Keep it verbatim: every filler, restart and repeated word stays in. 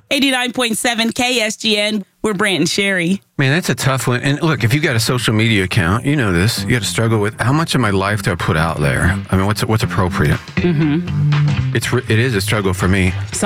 eighty-nine point seven K S G N. We're Brant and Sherry. Man, that's a tough one. And look, if you got a social media account, you know this. You got to struggle with how much of my life do I put out there? I mean, what's what's appropriate? Mm-hmm. It's it is a struggle for me.